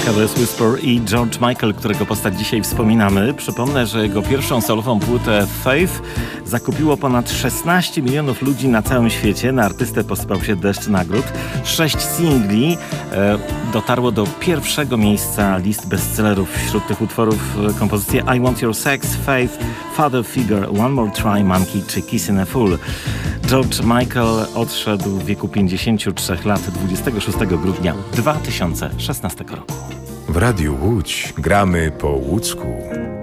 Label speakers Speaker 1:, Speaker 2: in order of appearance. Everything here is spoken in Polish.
Speaker 1: Careless Whisper i George Michael, którego postać dzisiaj wspominamy. Przypomnę, że jego pierwszą solową płytę Faith zakupiło ponad 16 milionów ludzi na całym świecie. Na artystę posypał się deszcz nagród. 6 singli dotarło do pierwszego miejsca list bestsellerów. Wśród tych utworów kompozycje I Want Your Sex, Faith, Father Figure, One More Try, Monkey czy Kissin' a Fool. George Michael odszedł w wieku 53 lat 26 grudnia 2016 roku.
Speaker 2: W Radiu Łódź gramy po łódzku.